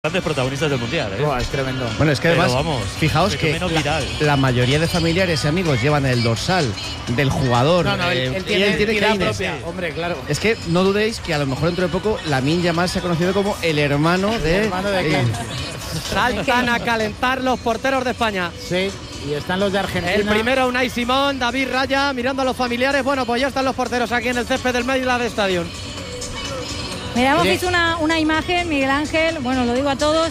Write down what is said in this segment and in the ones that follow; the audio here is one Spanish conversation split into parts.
Grandes protagonistas del Mundial, ¿eh? Es tremendo. Bueno, es que además, vamos, fijaos que la mayoría de familiares y amigos llevan el dorsal del jugador. Él tiene Keynes. propia. Hombre, claro. Es que no dudéis que a lo mejor dentro de poco Lamine Yamal se ha conocido como el hermano de Keynes. Saltan a calentar los porteros de España. Sí, y están los de Argentina. El primero, Unai Simón, David Raya, mirando a los familiares. Bueno, pues ya están los porteros aquí en el césped del Maryland Stadium. Mira, hemos visto una imagen, Miguel Ángel, bueno, lo digo a todos,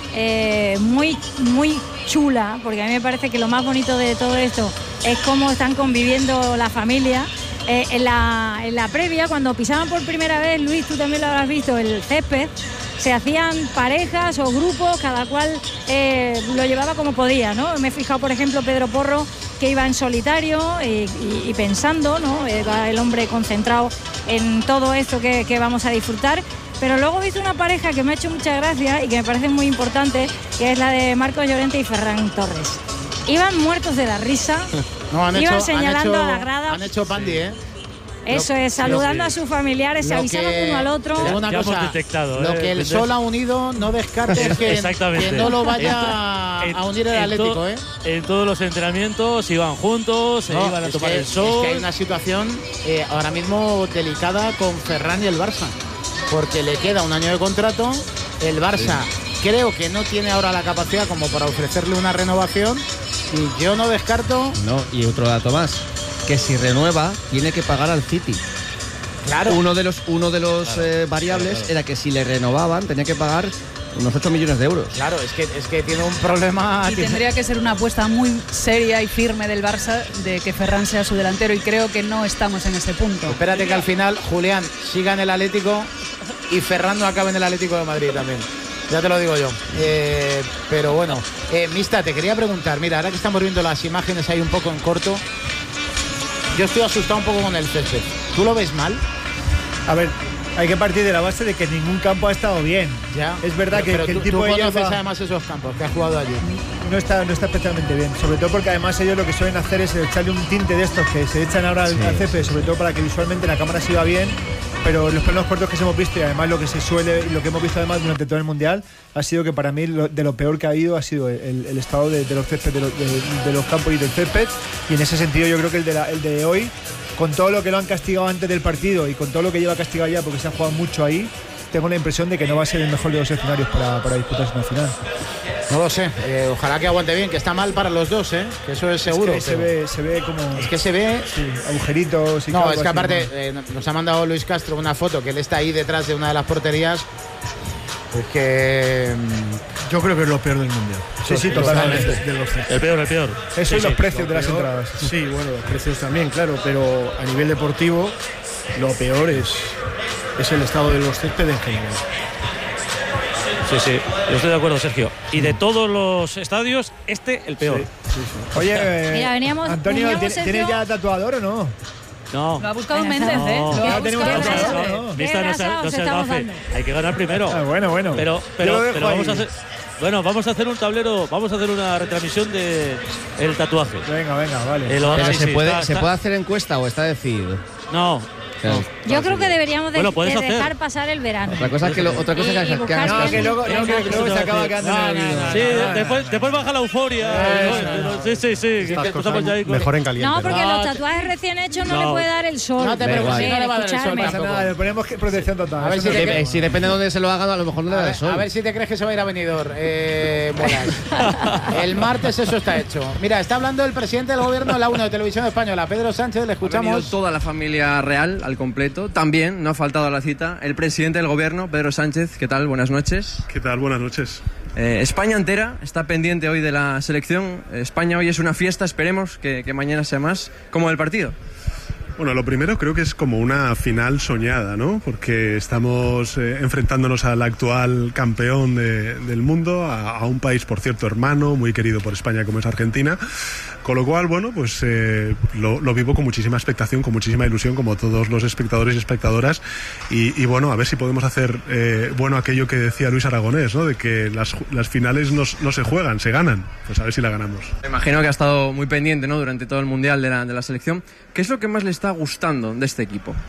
muy chula, porque a mí me parece que lo más bonito de todo esto es cómo están conviviendo la familia. En la previa, cuando pisaban por primera vez, Luis, tú también lo habrás visto, el césped, se hacían parejas o grupos, cada cual lo llevaba como podía, ¿no? Me he fijado, por ejemplo, Pedro Porro, que iba en solitario y pensando, ¿no? Va el hombre concentrado en todo esto que vamos a disfrutar. Pero luego he visto una pareja que me ha hecho mucha gracia y que me parece muy importante, que es la de Marcos Llorente y Ferran Torres. Iban muertos de la risa, iban señalando a la grada. Han hecho pandi, ¿eh? Eso es, saludando a sus familiares, se avisaban uno al otro. Una ya cosa, hemos detectado, lo que el sol ha unido, no descartes que no lo vaya a unir el Atlético, ¿eh? En todos los entrenamientos iban juntos, se iban a tomar el sol. Es que hay una situación ahora mismo delicada con Ferran y el Barça, porque le queda un año de contrato. El Barça creo que no tiene ahora la capacidad como para ofrecerle una renovación, y yo no descarto. No, y otro dato más, que si renueva tiene que pagar al City. Claro. Uno de los variables era que si le renovaban tenía que pagar unos 8 millones de euros. Claro, es que tiene un problema. Y tendría que ser una apuesta muy seria y firme del Barça de que Ferran sea su delantero, y creo que no estamos en ese punto. Espérate que al final Julián siga en el Atlético y Ferran no acabe en el Atlético de Madrid también. Ya te lo digo yo. Pero bueno, Mista, te quería preguntar, mira, ahora que estamos viendo las imágenes ahí un poco en corto, yo estoy asustado un poco con el césped. ¿Tú lo ves mal? A ver, hay que partir de la base de que ningún campo ha estado bien. Ya. Es verdad que el tipo de ellos conoces además esos campos que has jugado allí. No está especialmente bien, sobre todo porque además ellos lo que suelen hacer es echarle un tinte de estos que se echan ahora al césped, sobre todo para que visualmente la cámara se vea bien. Pero los planos cortos que hemos visto, y además lo que hemos visto además durante todo el Mundial, ha sido que para mí de lo peor que ha ido ha sido el estado de los césped, de los campos y del césped. Y en ese sentido yo creo que el de hoy, con todo lo que lo han castigado antes del partido y con todo lo que lleva castigado ya, porque se ha jugado mucho ahí, tengo la impresión de que no va a ser el mejor de los escenarios para disputarse una final. No lo sé, ojalá que aguante bien, que está mal para los dos, que eso es seguro. Es que se ve como... Es que se ve... Sí, agujeritos y... No, es que aparte nos ha mandado Luis Castro una foto que él está ahí detrás de una de las porterías. Es que... Yo creo que es lo peor del Mundial. Sí, totalmente. El peor. Eso y los precios de las entradas. Sí, bueno, los precios también, claro, pero a nivel deportivo lo peor es el estado de los céspedes en general. Sí, yo estoy de acuerdo, Sergio. Y de todos los estadios, el peor. Sí. Oye, mira, Antonio, ¿tienes ya tatuador o no? No. Lo ha buscado Méndez, ¿eh? No, Lo ha tenemos buscado no. Vista, no se gafe. Hay que ganar primero. Bueno. Pero vamos a hacer... Bueno, vamos a hacer un tablero, vamos a hacer una retransmisión del tatuaje. Venga, vale. Pero ¿se puede hacer encuesta o está decidido? No. Yo creo que deberíamos de dejar dejar pasar el verano. Otra cosa que luego se acaba quedando. Sí, después baja la euforia. Sí. Mejor en caliente. No, porque los tatuajes recién hechos no le puede dar el sol. No te preocupes, no le va a dar el sol. No pasa nada, le ponemos protección total. A ver si depende de dónde se lo hagan, a lo mejor no le da el sol. A ver si te crees que se va a ir a Benidorm, Molas. El martes eso está hecho. Mira, está hablando el presidente del gobierno de la 1 de Televisión Española, Pedro Sánchez, le escuchamos. Ha venido toda la familia real al completo. También no ha faltado a la cita el presidente del gobierno, Pedro Sánchez. ¿Qué tal? Buenas noches. ¿Qué tal? Buenas noches. España entera está pendiente hoy de la selección. España hoy es una fiesta, esperemos que mañana sea más. ¿Cómo el partido? Bueno, lo primero creo que es como una final soñada, ¿no? Porque estamos enfrentándonos al actual campeón del mundo, a un país, por cierto, hermano, muy querido por España como es Argentina. Con lo cual, bueno, pues lo vivo con muchísima expectación, con muchísima ilusión, como todos los espectadores y espectadoras. Y bueno, a ver si podemos hacer bueno aquello que decía Luis Aragonés, ¿no? De que las finales no se juegan, se ganan. Pues a ver si la ganamos. Me imagino que ha estado muy pendiente, ¿no? Durante todo el Mundial de la selección. ¿Qué es lo que más le está gustando de este equipo?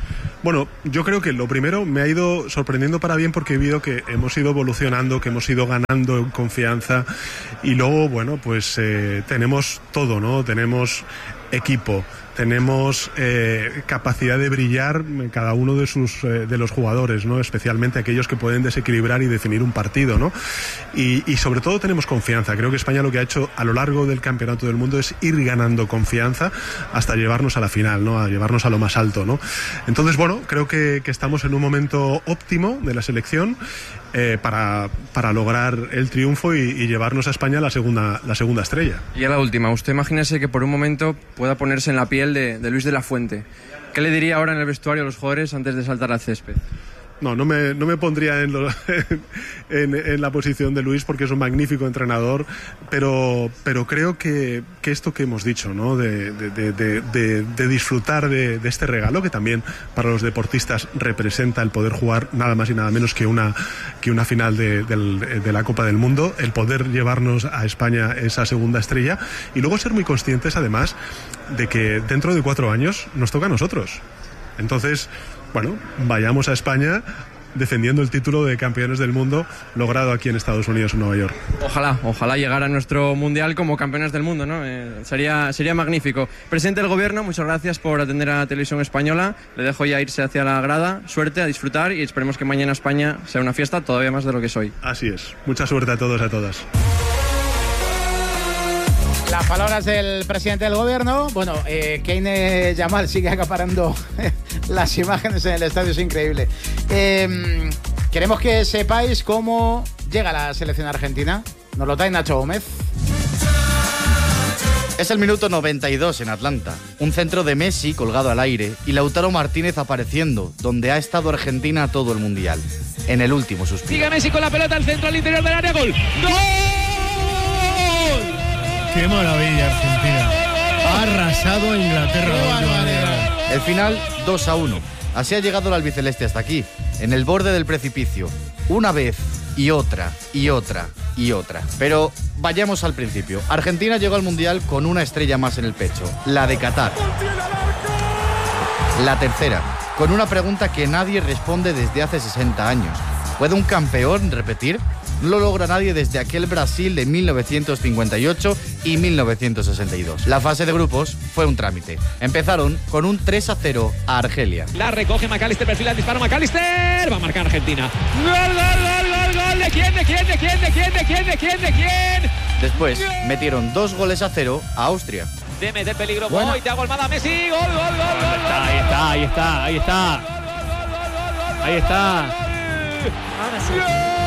Bueno, yo creo que lo primero me ha ido sorprendiendo para bien porque he visto que hemos ido evolucionando, que hemos ido ganando en confianza y luego, bueno, pues tenemos todo, ¿no? Tenemos equipo, tenemos capacidad de brillar en cada uno de los jugadores, ¿no? Especialmente aquellos que pueden desequilibrar y definir un partido, ¿no? Y sobre todo tenemos confianza. Creo que España lo que ha hecho a lo largo del Campeonato del Mundo es ir ganando confianza hasta llevarnos a la final, ¿no? A llevarnos a lo más alto, ¿no? Entonces, bueno, creo que estamos en un momento óptimo de la selección para lograr el triunfo y llevarnos a España la segunda estrella. Y a la última, usted imagínese que por un momento pueda ponerse en la piel de Luis de la Fuente. ¿Qué le diría ahora en el vestuario a los jugadores antes de saltar al césped? No me pondría en la posición de Luis porque es un magnífico entrenador, pero creo que esto que hemos dicho, ¿no? de disfrutar de este regalo que también para los deportistas representa el poder jugar nada más y nada menos que una final de la Copa del Mundo, el poder llevarnos a España esa segunda estrella y luego ser muy conscientes además de que dentro de 4 años nos toca a nosotros. Entonces, bueno, vayamos a España defendiendo el título de campeones del mundo logrado aquí en Estados Unidos, en Nueva York. Ojalá llegara a nuestro mundial como campeones del mundo, ¿no? Sería magnífico. Presidente del Gobierno, muchas gracias por atender a la Televisión Española. Le dejo ya irse hacia la grada. Suerte, a disfrutar y esperemos que mañana España sea una fiesta todavía más de lo que es hoy. Así es. Mucha suerte a todos y a todas. Las palabras del presidente del Gobierno. Bueno, Keyne Yamal sigue acaparando las imágenes en el estadio, es increíble. Queremos que sepáis cómo llega la selección argentina. Nos lo trae Nacho Gómez. Es el minuto 92 en Atlanta. Un centro de Messi colgado al aire y Lautaro Martínez apareciendo, donde ha estado Argentina todo el Mundial. En el último suspiro. Sigue Messi con la pelota al centro, al interior del área. ¡Gol! ¡Gol! ¡Qué maravilla, Argentina! Ha arrasado a Inglaterra. El final, 2-1. Así ha llegado el albiceleste hasta aquí, en el borde del precipicio. Una vez, y otra, y otra, y otra. Pero vayamos al principio. Argentina llegó al Mundial con una estrella más en el pecho, la de Qatar. La tercera, con una pregunta que nadie responde desde hace 60 años. ¿Puede un campeón repetir? No lo logra nadie desde aquel Brasil de 1958 y 1962. La fase de grupos fue un trámite. Empezaron con un 3-0 a Argelia. La recoge McAllister, perfila el disparo McAllister. Va a marcar Argentina. ¡Gol, gol, gol, gol, gol! ¿De quién? ¿De quién? ¿De quién? ¿De quién? ¿De quién? ¿De quién? ¿De quién? Después metieron 2-0 a Austria. De meter peligro. Bueno. Thiago Almada, Messi. Gol, gol, gol, gol. Ahí está. Ahí está. Ahora sí.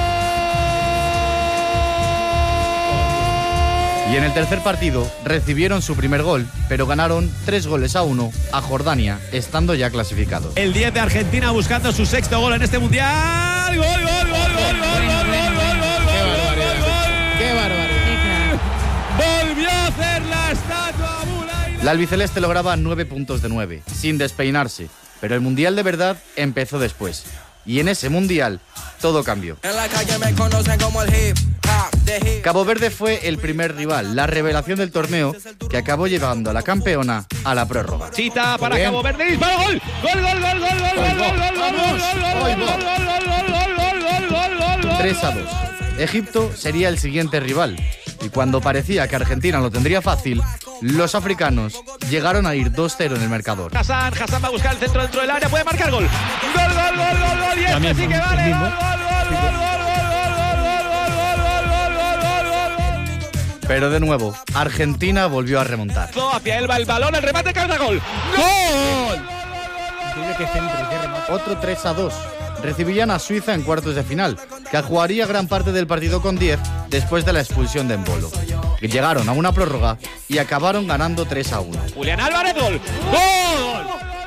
Y en el tercer partido recibieron su primer gol, pero ganaron 3-1 a Jordania, estando ya clasificados. El 10 de Argentina buscando su sexto gol en este Mundial. ¡Gol, gol, gol, gol, gol! ¡Qué barbaridad! Volvió a hacer la estatua Bulay. La albiceleste lograba 9 puntos de 9, sin despeinarse, pero el Mundial de verdad empezó después. Y en ese Mundial todo cambió. En la calle me conocen como el hip hop de hip. Cabo Verde fue el primer rival, la revelación del torneo, que acabó llevando a la campeona a la prórroga. Chita para Cabo Verde, disparo, gol, gol, gol, gol, gol, gol, 3-2. Egipto sería el siguiente rival. Y cuando parecía que Argentina lo tendría fácil, los africanos llegaron a ir 2-0 en el marcador. Hassan va a buscar el centro dentro del área, puede marcar gol. Gol, gol, gol, gol, gol, y este sí que vale. Gol, gol, gol, gol, gol. Pero de nuevo, Argentina volvió a remontar. Hacia él va el balón, el remate, cabeza, gol. ¡Gol! Otro 3-2. Recibían a Suiza en cuartos de final, que jugaría gran parte del partido con 10 después de la expulsión de Embolo. Llegaron a una prórroga y acabaron ganando 3-1. Julián Álvarez, gol. ¡Gol!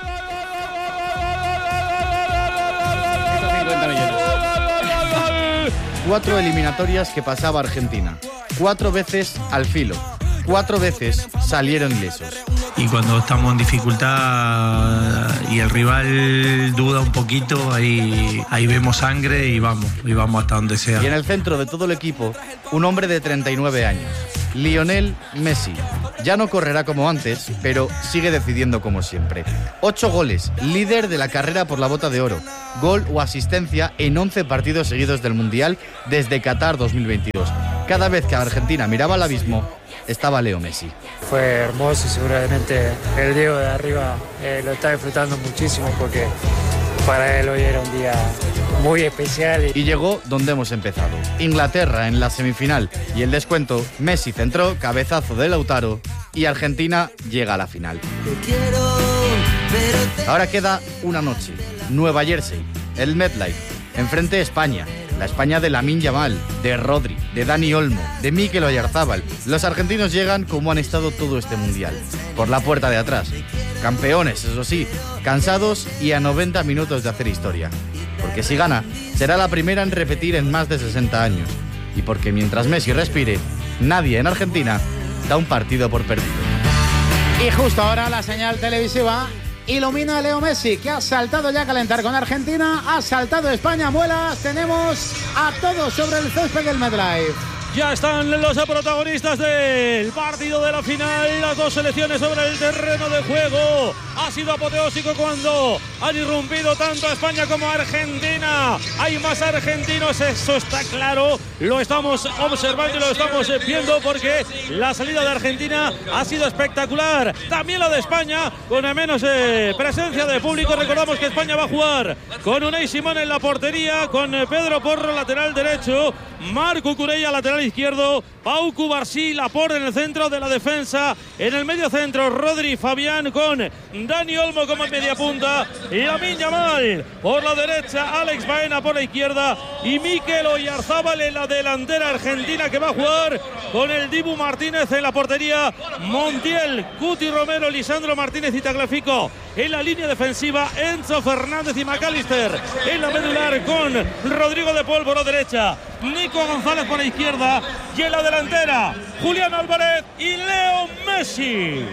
4 eliminatorias que pasaba Argentina. 4 veces al filo. 4 veces salieron ilesos. Y cuando estamos en dificultad y el rival duda un poquito, ahí vemos sangre y vamos hasta donde sea. Y en el centro de todo el equipo, un hombre de 39 años. Lionel Messi. Ya no correrá como antes, pero sigue decidiendo como siempre. 8 goles, líder de la carrera por la Bota de Oro. Gol o asistencia en 11 partidos seguidos del Mundial desde Qatar 2022. Cada vez que Argentina miraba al abismo, estaba Leo Messi. Fue hermoso y seguramente el Diego de arriba lo está disfrutando muchísimo porque para él hoy era un día muy especial. Y llegó donde hemos empezado. Inglaterra en la semifinal y el descuento. Messi centró, cabezazo de Lautaro y Argentina llega a la final. Ahora queda una noche. Nueva Jersey, el MetLife, enfrente de España. La España de Lamine Yamal, de Rodri, de Dani Olmo, de Mikel Oyarzabal. Los argentinos llegan como han estado todo este mundial, por la puerta de atrás. Campeones, eso sí, cansados y a 90 minutos de hacer historia. Porque si gana, será la primera en repetir en más de 60 años. Y porque mientras Messi respire, nadie en Argentina da un partido por perdido. Y justo ahora la señal televisiva ilumina a Leo Messi, que ha saltado ya a calentar con Argentina, ha saltado España, muelas, tenemos a todos sobre el césped del MetLife. Ya están los protagonistas del partido de la final, las dos selecciones sobre el terreno de juego. Ha sido apoteósico cuando han irrumpido tanto a España como a Argentina. Hay más argentinos, eso está claro. Lo estamos observando y lo estamos viendo porque la salida de Argentina ha sido espectacular. También la de España, con menos presencia de público. Recordamos que España va a jugar con Unai Simón en la portería, con Pedro Porro lateral derecho, Marco Curella lateral izquierdo, Pau Cubarsí, Laporte en el centro de la defensa, en el medio centro Rodri Fabián con Dani Olmo como media punta, Lamine Yamal por la derecha, Alex Baena por la izquierda y Mikel Oyarzabal en la delantera argentina, que va a jugar con el Dibu Martínez en la portería, Montiel, Cuti Romero, Lisandro Martínez y Tagliafico en la línea defensiva, Enzo Fernández y McAllister en la medular con Rodrigo de Paul por la derecha, Nico González por la izquierda y en la delantera Julián Álvarez y Leo Messi.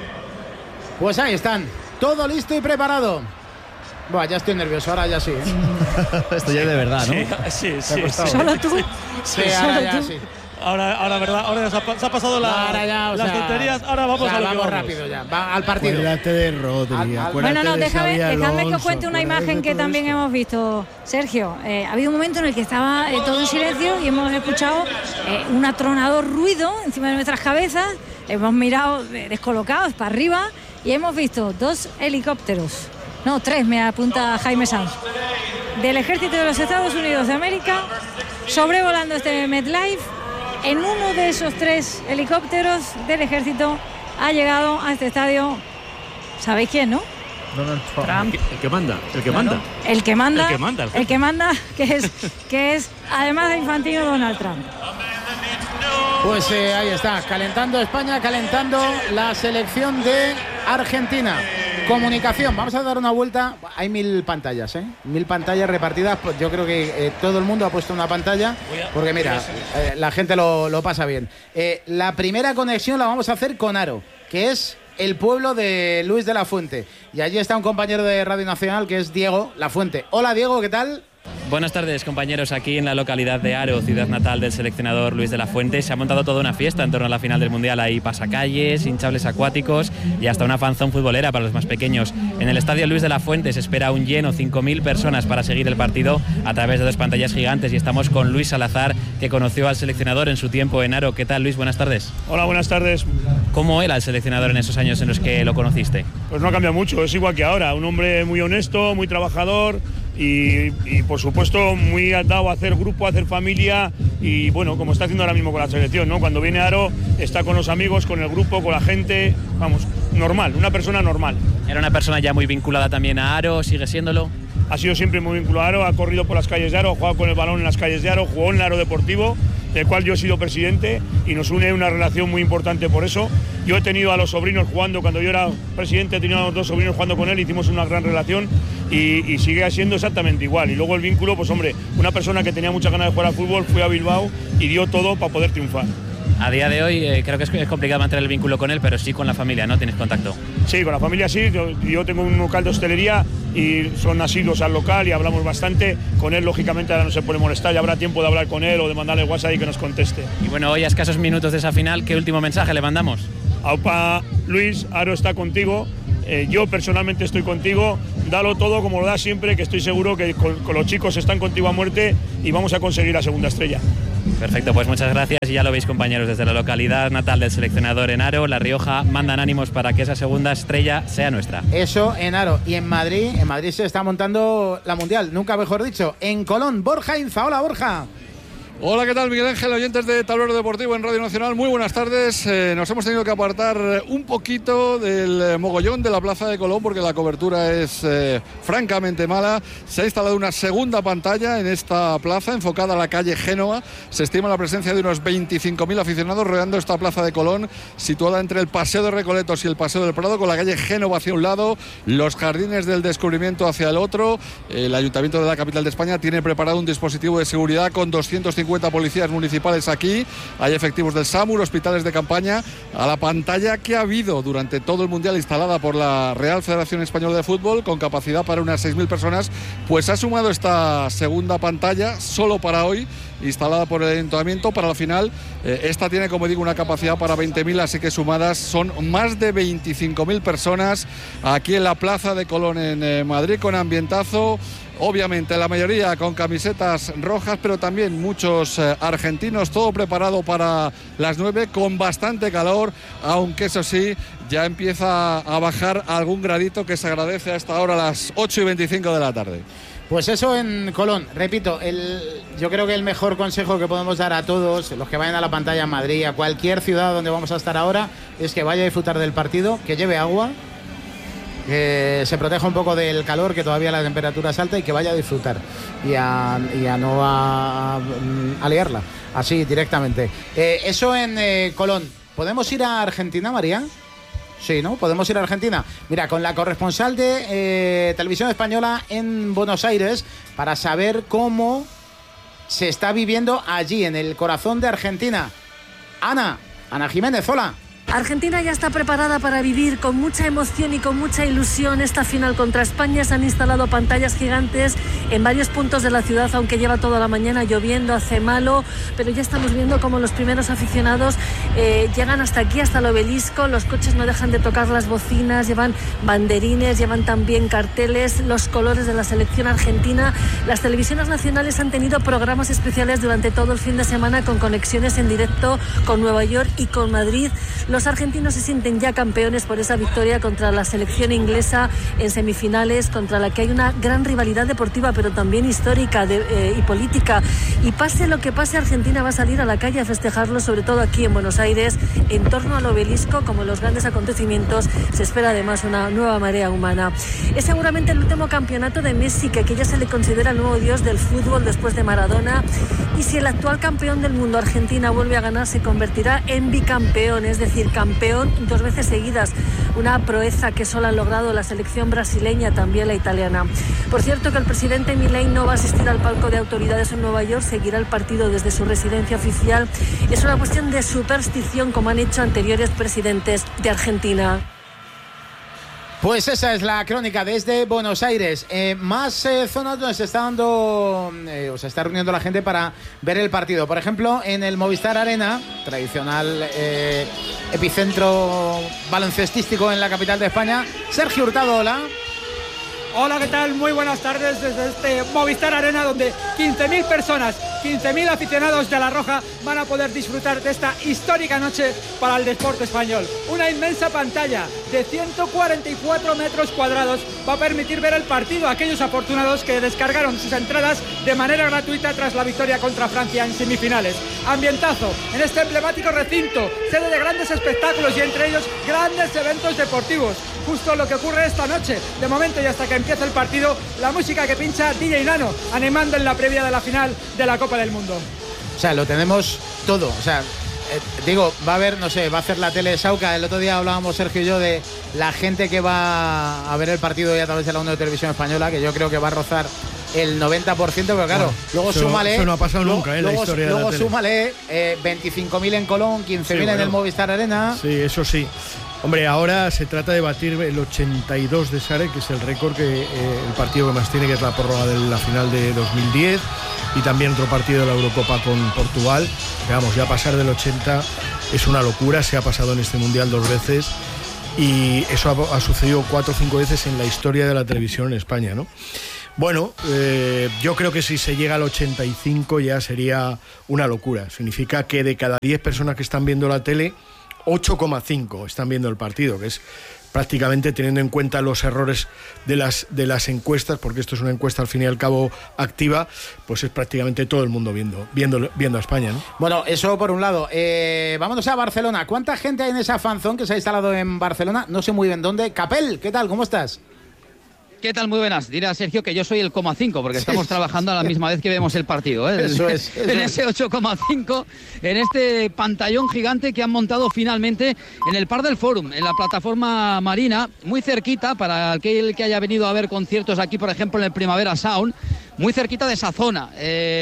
Pues ahí están, todo listo y preparado. Buah, ya estoy nervioso, ahora ya sí, ¿eh? Esto ya es de verdad, ¿no? Sí. ¿Solo tú? Sí, ahora ya sí. Ahora, verdad, ahora se ha pasado las tonterías. Ahora vamos a lo que vamos rápido ya, va al partido. Acuérdate de Rodri, Bueno, no, déjame que os cuente una acuérdate imagen de que todo también esto. hemos visto. Sergio, ha habido un momento en el que estaba todo en silencio y hemos escuchado un atronador ruido encima de nuestras cabezas. Hemos mirado descolocados para arriba y hemos visto 2 helicópteros. No, 3, me apunta Jaime Sanz, del ejército de los Estados Unidos de América, sobrevolando este MetLife. En uno de esos 3 helicópteros del ejército ha llegado a este estadio, ¿sabéis quién, no? Donald Trump. El que manda. El que manda, que es además de Infantino, Donald Trump. Pues ahí está, calentando España, calentando la selección de Argentina. Comunicación, vamos a dar una vuelta. Hay 1000 pantallas, 1000 pantallas repartidas. Pues yo creo que todo el mundo ha puesto una pantalla, porque mira, la gente lo pasa bien. La primera conexión la vamos a hacer con Haro, que es el pueblo de Luis de la Fuente. Y allí está un compañero de Radio Nacional, que es Diego La Fuente. Hola Diego, ¿qué tal? Buenas tardes, compañeros. Aquí en la localidad de Haro, ciudad natal del seleccionador Luis de la Fuente, se ha montado toda una fiesta en torno a la final del Mundial. Hay pasacalles, hinchables acuáticos y hasta una fanzón futbolera para los más pequeños. En el estadio Luis de la Fuente se espera un lleno, 5.000 personas para seguir el partido a través de 2 pantallas gigantes. Y estamos con Luis Salazar, que conoció al seleccionador en su tiempo en Haro. ¿Qué tal, Luis? Buenas tardes. Hola, buenas tardes. ¿Cómo era el seleccionador en esos años en los que lo conociste? Pues no ha cambiado mucho, es igual que ahora. Un hombre muy honesto, muy trabajador y por supuesto muy atado a hacer grupo, a hacer familia y bueno, como está haciendo ahora mismo con la selección, ¿no? Cuando viene a Haro está con los amigos, con el grupo, con la gente, vamos, normal, una persona normal. ¿Era una persona ya muy vinculada también a Haro? ¿Sigue siéndolo? Ha sido siempre muy vinculado a Haro, ha corrido por las calles de Haro, ha jugado con el balón en las calles de Haro, jugó en el Haro Deportivo, del cual yo he sido presidente y nos une una relación muy importante por eso. Yo he tenido a los sobrinos jugando, cuando yo era presidente he tenido a los 2 sobrinos jugando con él, hicimos una gran relación y sigue siendo exactamente igual. Y luego el vínculo, pues hombre, una persona que tenía muchas ganas de jugar al fútbol fue a Bilbao y dio todo para poder triunfar. A día de hoy creo que es complicado mantener el vínculo con él, pero sí con la familia, ¿no? ¿Tienes contacto? Sí, con la familia sí. Yo tengo un local de hostelería y son asiduos al local y hablamos bastante. Con él, lógicamente, ahora no se puede molestar, ya habrá tiempo de hablar con él o de mandarle WhatsApp y que nos conteste. Y bueno, hoy a escasos minutos de esa final, ¿qué último mensaje le mandamos? Aupa, Luis, Aro está contigo. Yo personalmente estoy contigo, dalo todo como lo das siempre, que estoy seguro que con los chicos están contigo a muerte y vamos a conseguir la segunda estrella. Perfecto, pues muchas gracias y ya lo veis, compañeros, desde la localidad natal del seleccionador en Aro, La Rioja, mandan ánimos para que esa segunda estrella sea nuestra. Eso en Aro. Y en Madrid se está montando la Mundial, nunca mejor dicho, en Colón. Borja Inza, hola Borja. Hola, ¿qué tal, Miguel Ángel? Oyentes de Tablero Deportivo en Radio Nacional, muy buenas tardes. Nos hemos tenido que apartar un poquito del mogollón de la Plaza de Colón porque la cobertura es francamente mala. Se ha instalado una segunda pantalla en esta plaza enfocada a la calle Génova. Se estima la presencia de unos 25.000 aficionados rodeando esta Plaza de Colón, situada entre el Paseo de Recoletos y el Paseo del Prado, con la calle Génova hacia un lado, los Jardines del Descubrimiento hacia el otro. El Ayuntamiento de la capital de España tiene preparado un dispositivo de seguridad con 250 policías municipales aquí, hay efectivos del SAMUR, hospitales de campaña. A la pantalla que ha habido durante todo el Mundial instalada por la Real Federación Española de Fútbol, con capacidad para unas 6.000 personas, pues ha sumado esta segunda pantalla solo para hoy, instalada por el Ayuntamiento para la final. Esta tiene, como digo, una capacidad para 20.000, así que sumadas son más de 25.000 personas aquí en la Plaza de Colón en Madrid, con ambientazo. Obviamente la mayoría con camisetas rojas, pero también muchos argentinos, todo preparado para las 9 con bastante calor, aunque eso sí, ya empieza a bajar algún gradito que se agradece a esta hora, a las 8:25 de la tarde. Pues eso en Colón, repito, yo creo que el mejor consejo que podemos dar a todos los que vayan a la pantalla en Madrid, a cualquier ciudad donde vamos a estar ahora, es que vaya a disfrutar del partido, que lleve agua, que se proteja un poco del calor, que todavía la temperatura es alta, y que vaya a disfrutar y a no a liarla así directamente. Eso en Colón. ¿Podemos ir a Argentina, María? Sí, ¿no? Podemos ir a Argentina. Mira, con la corresponsal de Televisión Española en Buenos Aires, para saber cómo se está viviendo allí, en el corazón de Argentina. Ana Jiménez, hola. Argentina ya está preparada para vivir con mucha emoción y con mucha ilusión esta final contra España. Se han instalado pantallas gigantes en varios puntos de la ciudad, aunque lleva toda la mañana lloviendo, hace malo, pero ya estamos viendo cómo los primeros aficionados llegan hasta aquí, hasta el obelisco. Los coches no dejan de tocar las bocinas, llevan banderines, llevan también carteles, los colores de la selección argentina. Las televisiones nacionales han tenido programas especiales durante todo el fin de semana, con conexiones en directo con Nueva York y con Madrid. Los argentinos se sienten ya campeones por esa victoria contra la selección inglesa en semifinales, contra la que hay una gran rivalidad deportiva, pero también histórica y política. Y pase lo que pase, Argentina va a salir a la calle a festejarlo, sobre todo aquí en Buenos Aires, en torno al obelisco. Como los grandes acontecimientos, se espera además una nueva marea humana. Es seguramente el último campeonato de Messi, que ya se le considera el nuevo dios del fútbol después de Maradona. Y si el actual campeón del mundo, Argentina, vuelve a ganar, se convertirá en bicampeón, es decir, campeón 2 veces seguidas, una proeza que solo han logrado la selección brasileña, también la italiana. Por cierto, que el presidente Milei no va a asistir al palco de autoridades en Nueva York, seguirá el partido desde su residencia oficial. Es una cuestión de superstición, como han hecho anteriores presidentes de Argentina. Pues esa es la crónica desde Buenos Aires. Más zonas donde se está dando, se está reuniendo la gente para ver el partido. Por ejemplo, en el Movistar Arena, tradicional epicentro baloncestístico en la capital de España. Sergio Hurtado, hola. Hola, ¿qué tal? Muy buenas tardes desde este Movistar Arena, donde 15.000 personas, 15.000 aficionados de La Roja van a poder disfrutar de esta histórica noche para el deporte español. Una inmensa pantalla de 144 metros cuadrados va a permitir ver el partido a aquellos afortunados que descargaron sus entradas de manera gratuita tras la victoria contra Francia en semifinales. Ambientazo en este emblemático recinto, sede de grandes espectáculos y entre ellos grandes eventos deportivos. Justo lo que ocurre esta noche. De momento, y hasta que empiece el partido, la música que pincha DJ Nano, animando en la previa de la final de la Copa del Mundo. O sea, lo tenemos todo. O sea, va a haber, no sé, va a hacer la tele Sauca. El otro día hablábamos, Sergio y yo, de la gente que va a ver el partido y a través de la 1 de Televisión Española, que yo creo que va a rozar el 90%, pero claro, luego súmale... Eso no ha pasado nunca en la historia de la tele. Luego súmale 25.000 en Colón, 15.000 en el Movistar Arena. Sí, eso sí. Hombre, ahora se trata de batir el 82 de Sare, que es el récord que el partido que más tiene, que es la prórroga de la final de 2010, y también otro partido de la Eurocopa con Portugal. Veamos, ya pasar del 80 es una locura, se ha pasado en este Mundial 2 veces, y eso ha sucedido 4 o 5 veces en la historia de la televisión en España, ¿no? Bueno, yo creo que si se llega al 85 ya sería una locura. Significa que de cada 10 personas que están viendo la tele, 8,5 están viendo el partido, que es prácticamente, teniendo en cuenta los errores de las encuestas, porque esto es una encuesta al fin y al cabo activa, pues es prácticamente todo el mundo viendo a España, ¿no? Bueno, eso por un lado. Vámonos a Barcelona. ¿Cuánta gente hay en esa fanzón que se ha instalado en Barcelona? No sé muy bien dónde. Capel, ¿qué tal? ¿Cómo estás? ¿Qué tal? Muy buenas. Dirá Sergio que yo soy el 5, porque estamos trabajando a la misma vez que vemos el partido, ¿eh? Eso es. En ese 8,5, en este pantallón gigante que han montado finalmente en el Parc del Fòrum, en la plataforma marina, muy cerquita, para aquel que haya venido a ver conciertos aquí, por ejemplo, en el Primavera Sound, muy cerquita de esa zona.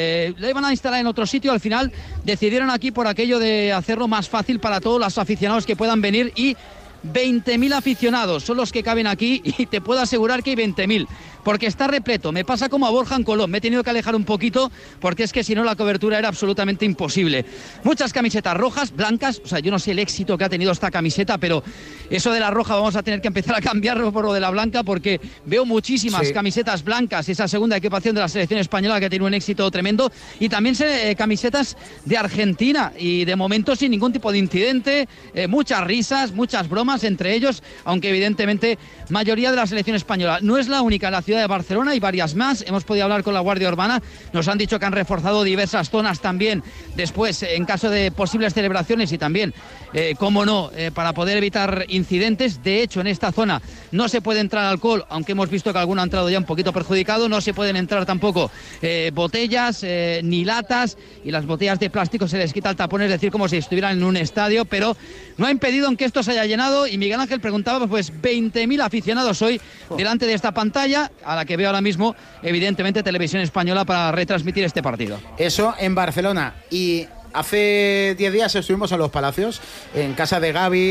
La iban a instalar en otro sitio, al final decidieron aquí por aquello de hacerlo más fácil para todos los aficionados que puedan venir, y 20.000 aficionados son los que caben aquí, y te puedo asegurar que hay 20.000, porque está repleto. Me pasa como a Borja en Colón, me he tenido que alejar un poquito porque es que si no la cobertura era absolutamente imposible. Muchas camisetas rojas, blancas, o sea, yo no sé el éxito que ha tenido esta camiseta, pero eso de la roja vamos a tener que empezar a cambiarlo por lo de la blanca, porque veo muchísimas camisetas blancas, esa segunda equipación de la selección española que tiene un éxito tremendo, y también camisetas de Argentina, y de momento sin ningún tipo de incidente, muchas risas, muchas bromas entre ellos, aunque evidentemente mayoría de la selección española. No es la única en la ciudad de Barcelona, hay varias más. Hemos podido hablar con la Guardia Urbana, nos han dicho que han reforzado diversas zonas también después en caso de posibles celebraciones, y también, cómo no, para poder evitar incidentes. De hecho, en esta zona no se puede entrar alcohol, aunque hemos visto que alguno ha entrado ya un poquito perjudicado. No se pueden entrar tampoco botellas ni latas, y las botellas de plástico se les quita el tapón, es decir, como si estuvieran en un estadio, pero no ha impedido en que esto se haya llenado. Y Miguel Ángel preguntaba, pues 20.000 aficionados hoy delante de esta pantalla, a la que veo ahora mismo, evidentemente, Televisión Española, para retransmitir este partido. Eso en Barcelona. Y hace 10 días estuvimos en Los Palacios, en casa de Gaby,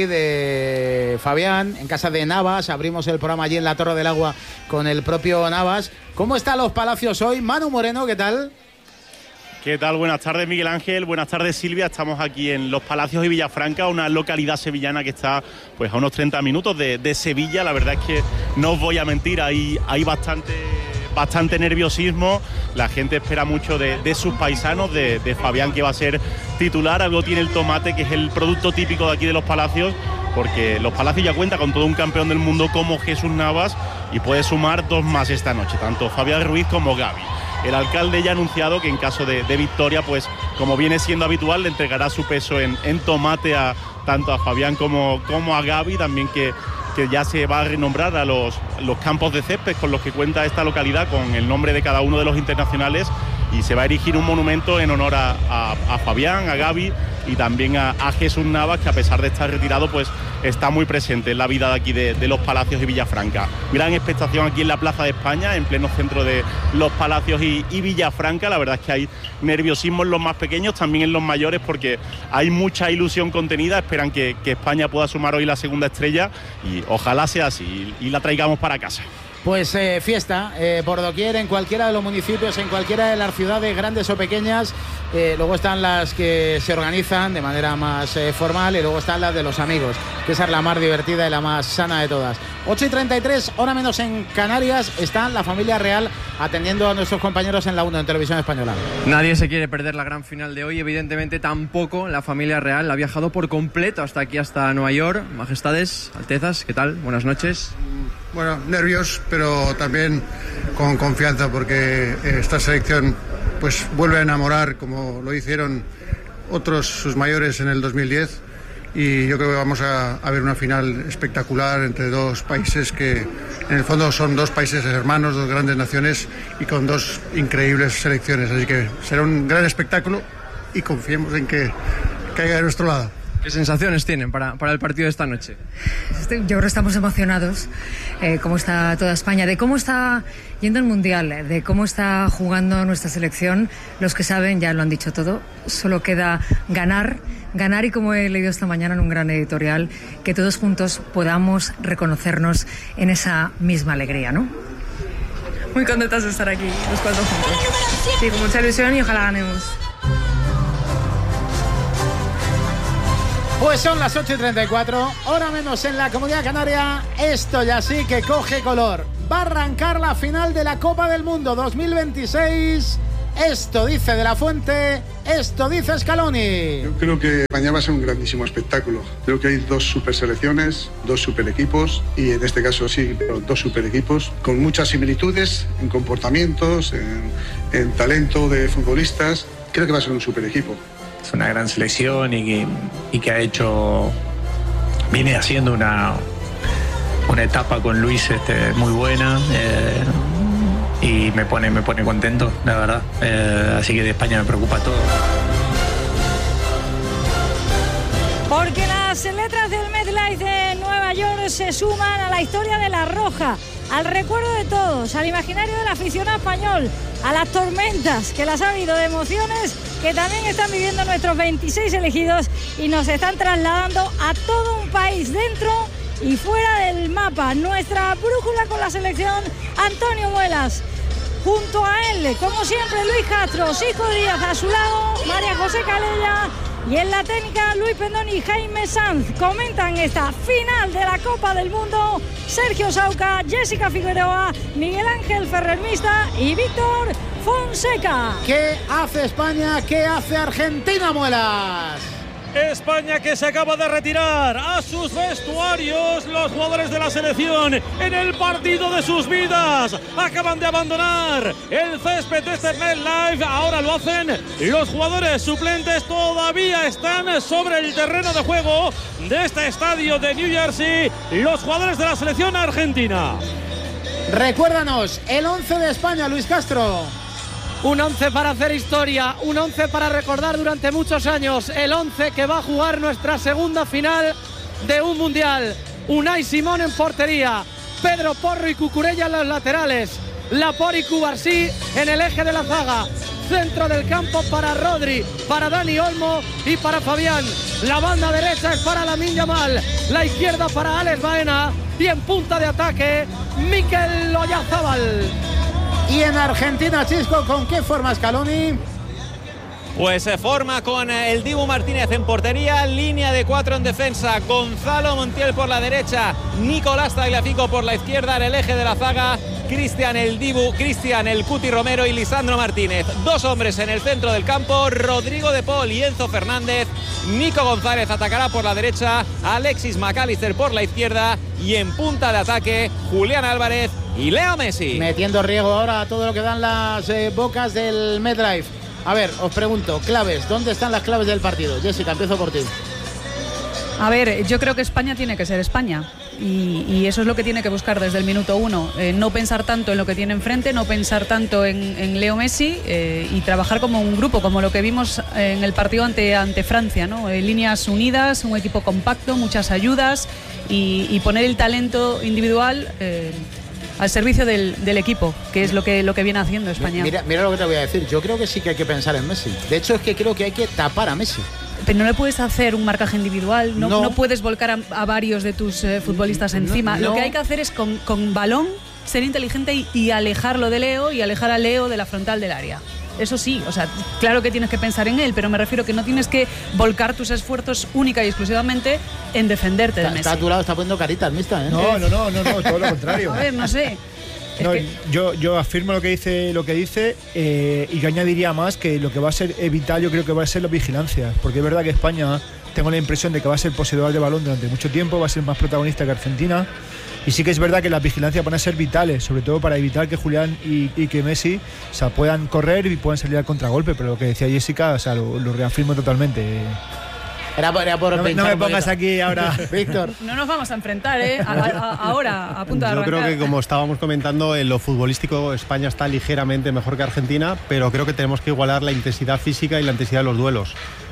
de Fabián, en casa de Navas. Abrimos el programa allí en la Torre del Agua con el propio Navas. ¿Cómo están Los Palacios hoy? Manu Moreno, ¿qué tal? ¿Qué tal? Buenas tardes, Miguel Ángel. Buenas tardes, Silvia. Estamos aquí en Los Palacios y Villafranca, una localidad sevillana que está pues a unos 30 minutos de Sevilla. La verdad es que no os voy a mentir, hay bastante nerviosismo. La gente espera mucho de sus paisanos, de Fabián, que va a ser titular. Algo tiene el tomate, que es el producto típico de aquí de Los Palacios, porque Los Palacios ya cuenta con todo un campeón del mundo como Jesús Navas, y puede sumar 2 más esta noche, tanto Fabián Ruiz como Gaby. El alcalde ya ha anunciado que en caso de victoria, pues como viene siendo habitual, le entregará su peso en tomate tanto a Fabián como a Gaby. También que ya se va a renombrar a los campos de césped con los que cuenta esta localidad, con el nombre de cada uno de los internacionales, y se va a erigir un monumento en honor a Fabián, a Gaby y también a Jesús Navas, que a pesar de estar retirado, pues está muy presente en la vida de aquí de Los Palacios y Villafranca. Gran expectación aquí en la Plaza de España, en pleno centro de Los Palacios y Villafranca. La verdad es que hay nerviosismo en los más pequeños, también en los mayores, porque hay mucha ilusión contenida. Esperan que España pueda sumar hoy la segunda estrella, y ojalá sea así y la traigamos para casa. Pues fiesta por doquier, en cualquiera de los municipios, en cualquiera de las ciudades, grandes o pequeñas. Luego están las que se organizan de manera más formal, y luego están las de los amigos, que esa es la más divertida y la más sana de todas. 8:33, hora menos en Canarias. Está la familia real atendiendo a nuestros compañeros en la 1 en Televisión Española. Nadie se quiere perder la gran final de hoy, evidentemente tampoco la familia real. Ha viajado por completo hasta aquí, hasta Nueva York. Majestades, Altezas, ¿qué tal? Buenas noches. Bueno, nervios, pero también con confianza, porque esta selección pues vuelve a enamorar, como lo hicieron otros sus mayores en el 2010, y yo creo que vamos a ver una final espectacular entre dos países que en el fondo son dos países hermanos, dos grandes naciones y con dos increíbles selecciones, así que será un gran espectáculo y confiemos en que caiga de nuestro lado. ¿Qué sensaciones tienen para el partido de esta noche? Yo creo que estamos emocionados, cómo está toda España, de cómo está yendo el Mundial, de cómo está jugando nuestra selección. Los que saben ya lo han dicho todo, solo queda ganar y, como he leído esta mañana en un gran editorial, que todos juntos podamos reconocernos en esa misma alegría, ¿no? Muy contentas de estar aquí, los cuatro juntos. Sí, con mucha ilusión y ojalá ganemos. Pues son las 8:34, hora menos en la Comunidad Canaria. Esto ya sí que coge color. Va a arrancar la final de la Copa del Mundo 2026. Esto dice De La Fuente, esto dice Scaloni. Yo creo que mañana va a ser un grandísimo espectáculo. Creo que hay dos super selecciones, dos super equipos, y en este caso sí, pero dos super equipos con muchas similitudes en comportamientos, en talento de futbolistas. Creo que va a ser un super equipo. Es una gran selección y que ha hecho, viene haciendo una etapa con Luis muy buena, y me pone contento, la verdad. Así que de España me preocupa todo. Porque las letras del MetLife de Nueva York se suman a la historia de La Roja, al recuerdo de todos, al imaginario del aficionado español, a las tormentas que las ha habido de emociones que también están viviendo nuestros 26 elegidos y nos están trasladando a todo un país dentro y fuera del mapa. Nuestra brújula con la selección, Antonio Muelas. Junto a él, como siempre, Luis Castro, Cisco Díaz a su lado, María José Calella, y en la técnica Luis Pendón y Jaime Sanz. Comentan esta final de la Copa del Mundo Sergio Sauca, Jessica Figueroa, Miguel Ángel Ferrer-Mista y Víctor Fonseca. ¿Qué hace España? ¿Qué hace Argentina, Muelas? España que se acaba de retirar a sus vestuarios. Los jugadores de la selección en el partido de sus vidas acaban de abandonar el césped de este MetLife. Ahora lo hacen los jugadores suplentes. Todavía están sobre el terreno de juego de este estadio de New Jersey los jugadores de la selección argentina. Recuérdanos el 11 de España, Luis Castro. Un 11 para hacer historia, un 11 para recordar durante muchos años, el 11 que va a jugar nuestra segunda final de un mundial. Unai Simón en portería, Pedro Porro y Cucurella en los laterales, Laporte y Cubarsí en el eje de la zaga. Centro del campo para Rodri, para Dani Olmo y para Fabián. La banda derecha es para Lamine Yamal, la izquierda para Alex Baena y en punta de ataque Mikel Oyarzabal. Y en Argentina, Chisco, ¿con qué forma Scaloni? Pues se forma con el Dibu Martínez en portería, línea de 4 en defensa, Gonzalo Montiel por la derecha, Nicolás Tagliafico por la izquierda, en el eje de la zaga, Cristian el Dibu, Cristian el Cuti Romero y Lisandro Martínez. Dos hombres en el centro del campo, Rodrigo de Paul y Enzo Fernández. Nico González atacará por la derecha, Alexis McAllister por la izquierda y en punta de ataque, Julián Álvarez y Leo Messi. Metiendo riego ahora a todo lo que dan las bocas del MetLife. A ver, os pregunto, claves, ¿dónde están las claves del partido? Jessica, empiezo por ti. A ver, yo creo que España tiene que ser España y eso es lo que tiene que buscar desde el minuto 1. No pensar tanto en lo que tiene enfrente, no pensar tanto en Leo Messi y trabajar como un grupo, como lo que vimos en el partido ante Francia, ¿no? Líneas unidas, un equipo compacto, muchas ayudas y poner el talento individual al servicio del equipo, que es lo que viene haciendo España. Mira lo que te voy a decir, yo creo que sí que hay que pensar en Messi. De hecho, es que creo que hay que tapar a Messi. Pero no le puedes hacer un marcaje individual, no puedes volcar a varios de tus futbolistas encima. Lo que hay que hacer es con balón ser inteligente y alejarlo de Leo y alejar a Leo de la frontal del área. Eso sí, o sea, claro que tienes que pensar en él, pero me refiero que no tienes que volcar tus esfuerzos única y exclusivamente en defenderte de Messi. Está a tu lado, está poniendo caritas, Mista, ¿eh? No, todo lo contrario. A ver, no sé. No, yo afirmo lo que dice y yo añadiría más que lo que va a ser vital, yo creo que va a ser la vigilancia, porque es verdad que España, tengo la impresión de que va a ser poseedor de balón durante mucho tiempo, va a ser más protagonista que Argentina, y sí que es verdad que las vigilancias van a ser vitales, sobre todo para evitar que Julián y que Messi, o sea, puedan correr y puedan salir al contragolpe, pero lo que decía Jessica, o sea, lo reafirmo totalmente. Era por no me pongas aquí ahora, Víctor. No nos vamos a enfrentar, ahora, a punto de arrancar. Yo creo que, como estábamos comentando, en lo futbolístico España está ligeramente mejor que Argentina, pero creo que tenemos que igualar la intensidad física y la intensidad de los duelos.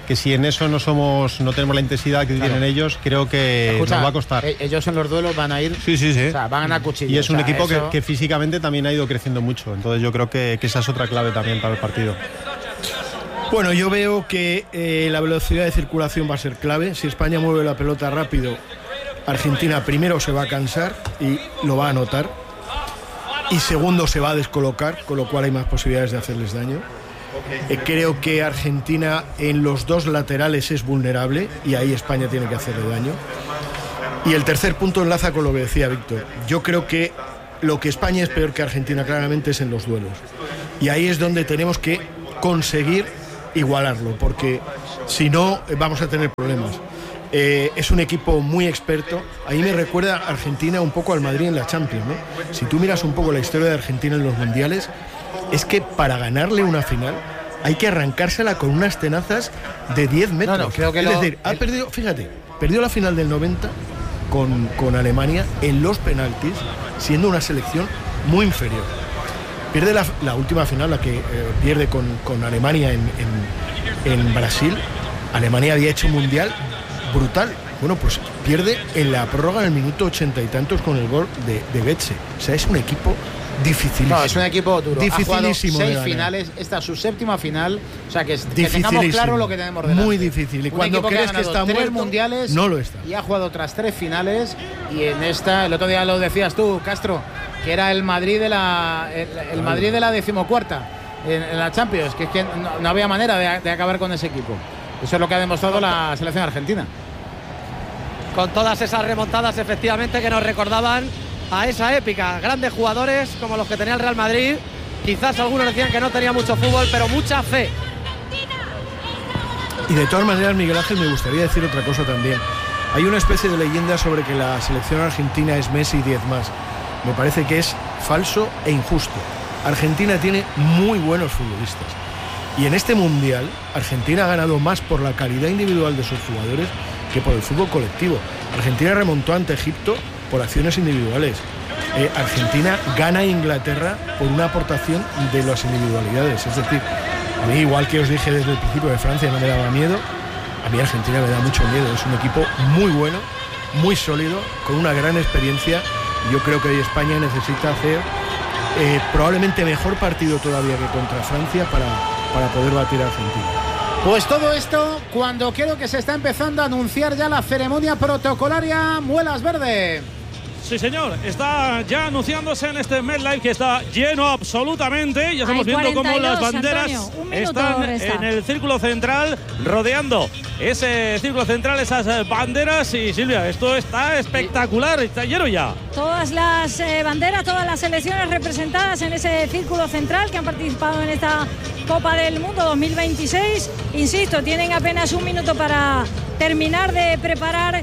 que si en eso no tenemos la intensidad que tienen ellos, creo que nos va a costar. Ellos en los duelos van a ir, sí. O sea, van a cuchillo. Y es un equipo que físicamente también ha ido creciendo mucho, entonces yo creo que esa es otra clave también para el partido. Bueno, yo veo que la velocidad de circulación va a ser clave. Si España mueve la pelota rápido, Argentina primero se va a cansar y lo va a notar, y segundo se va a descolocar, con lo cual hay más posibilidades de hacerles daño. Creo que Argentina en los dos laterales es vulnerable y ahí España tiene que hacerle daño. Y el tercer punto enlaza con lo que decía Víctor. Yo creo que lo que España es peor que Argentina claramente es en los duelos, y ahí es donde tenemos que conseguir igualarlo, porque si no vamos a tener problemas. Es un equipo muy experto. Ahí me recuerda Argentina un poco al Madrid en la Champions, ¿no? Si tú miras un poco la historia de Argentina en los mundiales, es que para ganarle una final hay que arrancársela con unas tenazas de 10 metros. No, creo que es decir, ha perdido, fíjate, perdió la final del 90 con Alemania en los penaltis, siendo una selección muy inferior. Pierde la última final, la que pierde con Alemania en Brasil. Alemania había hecho un mundial brutal. Bueno, pues pierde en la prórroga en el minuto 80 y tantos con el gol de Goetze. O sea, es un equipo dificilísimo. No, es un equipo duro. Dificilísimo. Ha jugado 6 finales, esta es su 7ª final. O sea, que tengamos claro lo que tenemos delante. Muy difícil. Y cuando crees que está muerto, 3 mundiales, no lo está. Y ha jugado otras 3 finales. Y en esta, el otro día lo decías tú, Castro, que era el Madrid de la Madrid de la 14ª en la Champions, que es que no había manera de acabar con ese equipo. Eso es lo que ha demostrado la selección argentina. Con todas esas remontadas, efectivamente, que nos recordaban a esa épica. Grandes jugadores como los que tenía el Real Madrid. Quizás algunos decían que no tenía mucho fútbol, pero mucha fe. Y de todas maneras, Miguel Ángel, me gustaría decir otra cosa también. Hay una especie de leyenda sobre que la selección argentina es Messi 10 más. Me parece que es falso e injusto. Argentina tiene muy buenos futbolistas. Y en este Mundial, Argentina ha ganado más por la calidad individual de sus jugadores que por el fútbol colectivo. Argentina remontó ante Egipto por acciones individuales. Argentina gana a Inglaterra por una aportación de las individualidades. Es decir, a mí, igual que os dije desde el principio de Francia no me daba miedo, a mí Argentina me da mucho miedo. Es un equipo muy bueno, muy sólido, con una gran experiencia. Yo creo que hoy España necesita hacer probablemente mejor partido todavía que contra Francia para poder batir a Argentina. Pues todo esto cuando creo que se está empezando a anunciar ya la ceremonia protocolaria Muelas Verde. Sí, señor, está ya anunciándose en este MetLife, que está lleno absolutamente. Ya estamos viendo cómo las banderas están en el círculo central, rodeando ese círculo central, esas banderas. Y Silvia, esto está espectacular, está lleno ya. Todas las banderas, todas las selecciones representadas en ese círculo central que han participado en esta Copa del Mundo 2026. Insisto, tienen apenas un minuto para terminar de preparar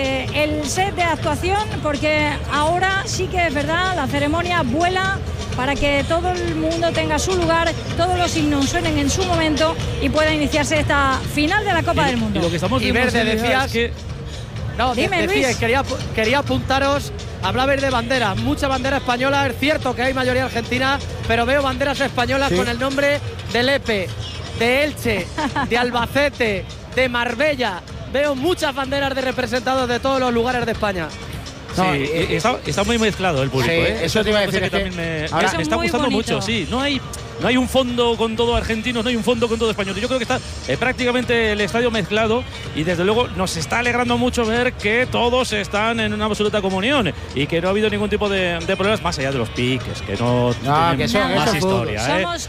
el set de actuación, porque ahora sí que es verdad, la ceremonia vuela para que todo el mundo tenga su lugar, todos los himnos suenen en su momento y pueda iniciarse esta final de la Copa del Mundo. Y lo que estamos viendo, Verde, decías es que... No, dime, decía, Luis. quería apuntaros, hablabais de banderas, mucha bandera española. Es cierto que hay mayoría argentina, pero veo banderas españolas con el nombre de Lepe, de Elche, de Albacete, de Marbella. Veo muchas banderas de representados de todos los lugares de España. Sí, está muy mezclado el público. Sí, eso te iba a decir. Que también me está muy gustando bonito. mucho. Sí, no hay un fondo con todo argentino, no hay un fondo con todo español. Yo creo que está prácticamente el estadio mezclado, y desde luego nos está alegrando mucho ver que todos están en una absoluta comunión y que no ha habido ningún tipo de problemas más allá de los piques, que no tienen que eso, más eso historia.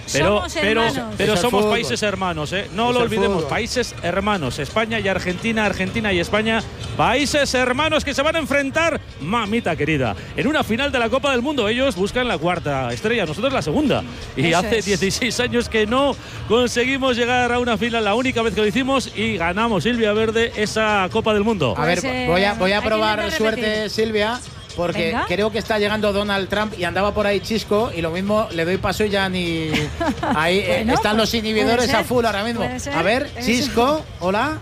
Pero somos países hermanos, no lo olvidemos, países hermanos, España y Argentina, Argentina y España, países hermanos que se van a enfrentar, mamita querida, en una final de la Copa del Mundo. Ellos buscan la 4ª estrella, nosotros la 2ª. Y eso hace 16 años que no conseguimos llegar a una final, la única vez que lo hicimos, y ganamos, Silvia Verde, esa Copa del Mundo. A ver, voy a probar suerte, Silvia, porque Venga. creo que está llegando Donald Trump y andaba por ahí chisco, y lo mismo le doy paso y ya ni... Ahí Bueno, están los inhibidores puede ser, a full ahora mismo. puede ser, A ver, Chisco, hola.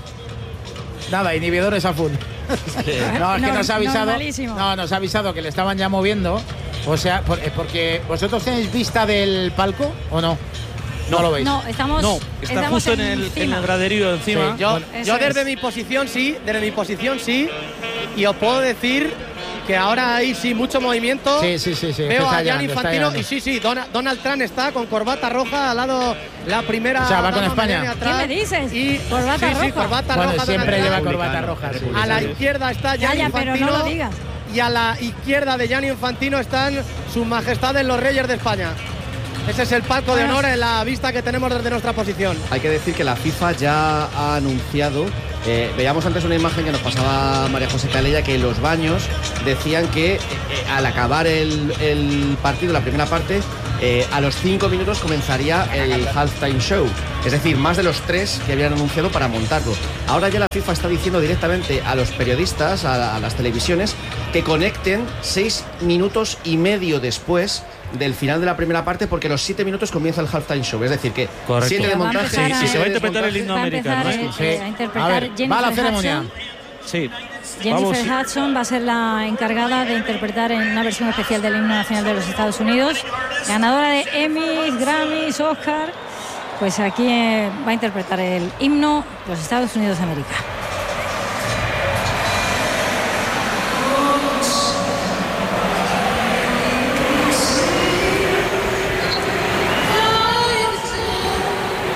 Nada, inhibidores a full. No, es que nos ha avisado. Normalísimo. No, nos ha avisado que le estaban ya moviendo. O sea, porque vosotros tenéis vista del palco o no. no lo veis. No, estamos. No, está justo en el graderío encima. Sí, yo desde mi posición sí, y os puedo decir que ahora hay mucho movimiento. Sí. Veo a Gianni Infantino y sí, Donald Trump está con corbata roja al lado, la primera. O sea, va con España. ¿Qué me dices? Y corbata roja. Sí, corbata bueno, roja. siempre lleva corbata roja. Sí. A la izquierda está Gianni Infantino. Pero no lo digas. Y a la izquierda de Gianni Infantino están sus majestades los reyes de España. Ese es el palco de honor en la vista que tenemos desde nuestra posición. Hay que decir que la FIFA ya ha anunciado, veíamos antes una imagen que nos pasaba María José Calella, que los baños decían que al acabar el partido, la primera parte, a los 5 minutos comenzaría el halftime show. Es decir, más de los 3 que habían anunciado para montarlo. Ahora ya la FIFA está diciendo directamente a los periodistas, a las televisiones, que conecten 6 minutos y medio después del final de la primera parte, porque los 7 minutos comienza el halftime show. Es decir, que 7 de montaje y se va a interpretar el himno americano. A ver, va la ceremonia. Sí. Jennifer Hudson va a ser la encargada de interpretar en una versión especial del himno nacional de los Estados Unidos, ganadora de Emmys, Grammys, Oscar. Pues aquí va a interpretar el himno de los Estados Unidos de América.